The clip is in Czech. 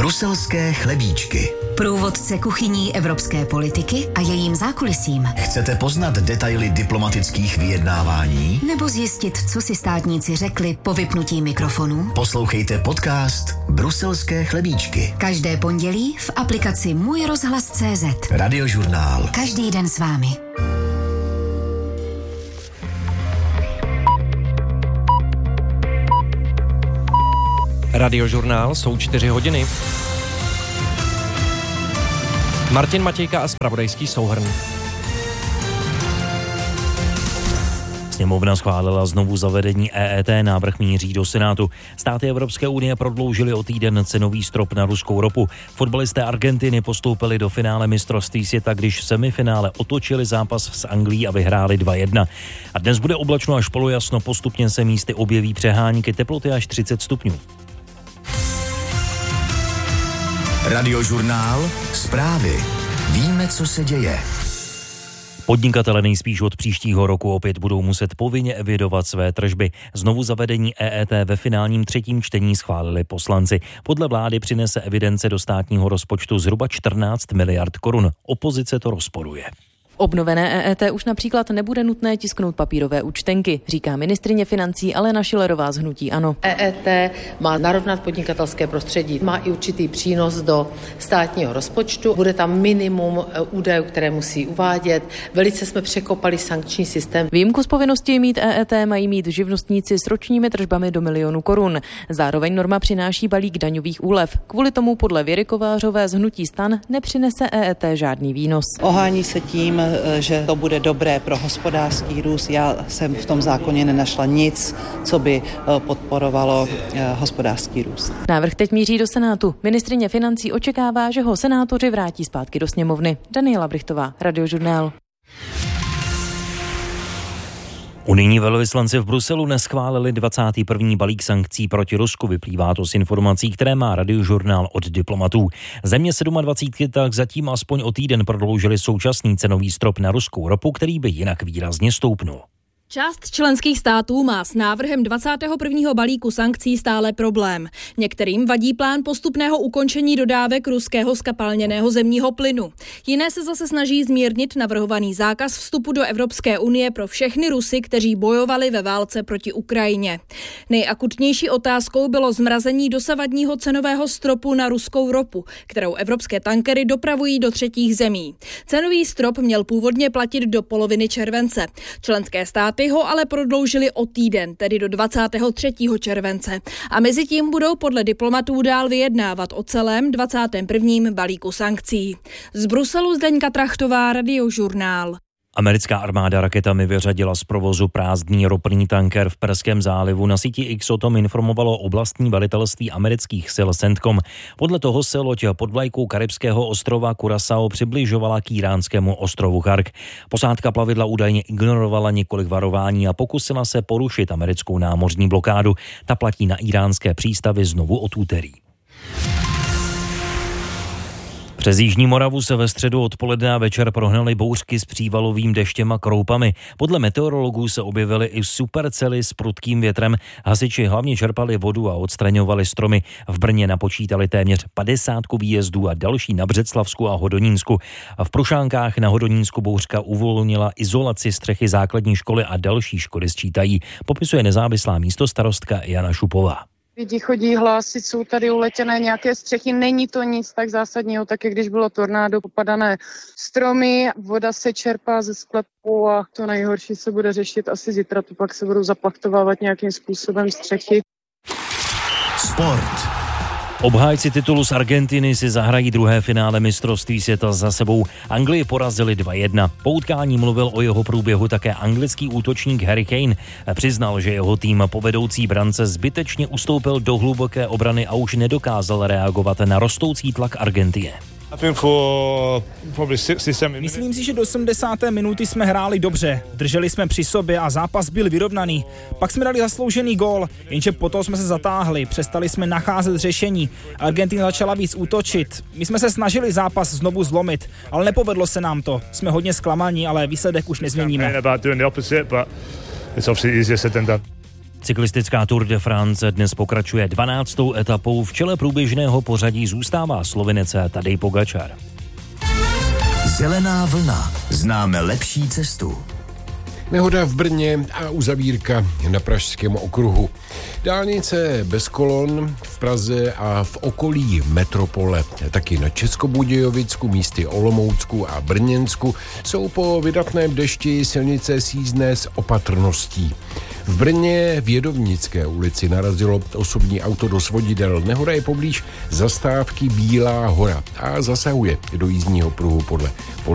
Bruselské chlebíčky. Průvodce kuchyní evropské politiky a jejím zákulisím. Chcete poznat detaily diplomatických vyjednávání? Nebo zjistit, co si státníci řekli po vypnutí mikrofonu? Poslouchejte podcast Bruselské chlebíčky. Každé pondělí v aplikaci Můj rozhlas.cz. Radiožurnál. Každý den s vámi. Radiožurnál, jsou 4 hodiny. Martin Matějka a zpravodajský souhrn. Sněmovna schválila znovu zavedení EET, návrh míří do Senátu. Státy Evropské unie prodloužily o týden cenový strop na ruskou ropu. Fotbalisté Argentiny postoupili do finále mistrovství světa, když v semifinále otočili zápas s Anglií a vyhráli 2-1. A dnes bude oblačno až polojasno, postupně se místy objeví přehánky, teploty až 30 stupňů. Radiožurnál. Zprávy. Víme, co se děje. Podnikatelé nejspíš od příštího roku opět budou muset povinně evidovat své tržby. Znovu zavedení EET ve finálním 3. čtení schválili poslanci. Podle vlády přinese evidence do státního rozpočtu zhruba 14 miliard korun. Opozice to rozporuje. V obnovené EET už například nebude nutné tisknout papírové účtenky, říká ministryně financí Alena Schillerová z hnutí ANO. EET má narovnat podnikatelské prostředí, má i určitý přínos do státního rozpočtu, bude tam minimum údajů, které musí uvádět. Velice jsme překopali sankční systém. Výjimku z povinnosti mít EET mají mít živnostníci s ročními tržbami do 1 milionu korun. Zároveň norma přináší balík daňových úlev. Kvůli tomu podle Věry Kovářové z hnutí STAN nepřinese EET žádný výnos. Ohání se tím, že to bude dobré pro hospodářský růst. Já jsem v tom zákoně nenašla nic, co by podporovalo hospodářský růst. Návrh teď míří do Senátu. Ministryně financí očekává, že ho senátoři vrátí zpátky do sněmovny. Daniela Brichtová, Radiožurnál. Unijní velvyslanci v Bruselu neschválili 21. balík sankcí proti Rusku. Vyplývá to z informací, které má Radiožurnál od diplomatů. Země 27 tak zatím aspoň o týden prodloužili současný cenový strop na ruskou ropu, který by jinak výrazně stoupnul. Část členských států má s návrhem 21. balíku sankcí stále problém. Některým vadí plán postupného ukončení dodávek ruského zkapalněného zemního plynu. Jiné se zase snaží zmírnit navrhovaný zákaz vstupu do Evropské unie pro všechny Rusy, kteří bojovali ve válce proti Ukrajině. Nejakutnější otázkou bylo zmrazení dosavadního cenového stropu na ruskou ropu, kterou evropské tankery dopravují do třetích zemí. Cenový strop měl původně platit do poloviny července. Členské státy ho ale prodloužili o týden, tedy do 23. července. A mezi tím budou podle diplomatů dál vyjednávat o celém 21. balíku sankcí. Z Bruselu Zdeňka Trachtová, Radiožurnál. Americká armáda raketami vyřadila z provozu prázdný ropný tanker v Perském zálivu. Na síti X o tom informovalo oblastní velitelství amerických sil CENTCOM. Podle toho se loď pod vlajkou karibského ostrova Curaçao přibližovala k iránskému ostrovu Chark. Posádka plavidla údajně ignorovala několik varování a pokusila se porušit americkou námořní blokádu. Ta platí na iránské přístavy znovu od úterý. Přes jižní Moravu se ve středu odpoledne a večer prohnaly bouřky s přívalovým deštěm a kroupami. Podle meteorologů se objevily i supercely s prudkým větrem. Hasiči hlavně čerpali vodu a odstraňovali stromy. V Brně napočítali téměř 50 výjezdů a další na Břeclavsku a Hodonínsku. V Prušánkách na Hodonínsku bouřka uvolnila izolaci střechy základní školy a další školy sčítají. Popisuje nezávislá místostarostka Jana Šupová. Lidi chodí hlásit, jsou tady uletěné nějaké střechy, není to nic tak zásadního, tak jak když bylo tornádo, popadané stromy, voda se čerpá ze sklepů a to nejhorší se bude řešit asi zítra, to pak se budou zaplachtovávat nějakým způsobem střechy. Sport. Obhájci titulu z Argentiny si zahrají druhé finále mistrovství světa za sebou. Anglii porazili 2-1. Po utkání mluvil o jeho průběhu také anglický útočník Harry Kane. Přiznal, že jeho tým po vedoucí brance zbytečně ustoupil do hluboké obrany a už nedokázal reagovat na rostoucí tlak Argentiny. Myslím si, že do 80. minuty jsme hráli dobře, drželi jsme při sobě a zápas byl vyrovnaný. Pak jsme dali zasloužený gól, jenže potom jsme se zatáhli, přestali jsme nacházet řešení. Argentina začala víc útočit. My jsme se snažili zápas znovu zlomit, ale nepovedlo se nám to. Jsme hodně zklamaní, ale výsledek už nezměníme. Cyklistická Tour de France dnes pokračuje 12. etapou. V čele průběžného pořadí zůstává Slovinec Tadej Pogačar. Zelená vlna. Známe lepší cestu. Nehoda v Brně a uzavírka na Pražském okruhu. Dálnice bez kolon v Praze a v okolí metropole, taky na Českobudějovicku, místy Olomoucku a Brněnsku jsou po vydatném dešti silnice sízné s opatrností. V Brně v Jedovnické ulici narazilo osobní auto do svodidel. Nehoda je poblíž zastávky Bílá hora a zasahuje do jízdního pruhu podle